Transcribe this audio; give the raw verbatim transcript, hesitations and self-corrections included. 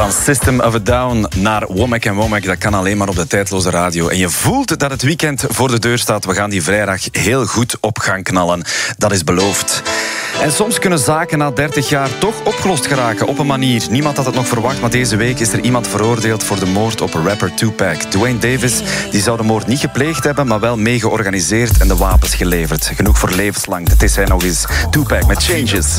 Van System of a Down naar Womack en Womack, dat kan alleen maar op de tijdloze radio. En je voelt dat het weekend voor de deur staat. We gaan die vrijdag heel goed op gang knallen. Dat is beloofd. En soms kunnen zaken na dertig jaar toch opgelost geraken op een manier. Niemand had het nog verwacht, maar deze week is er iemand veroordeeld voor de moord op rapper Tupac. Dwayne Davis die zou de moord niet gepleegd hebben, maar wel mee georganiseerd en de wapens geleverd. Genoeg voor levenslang. Het is hij nog eens. Tupac met Changes.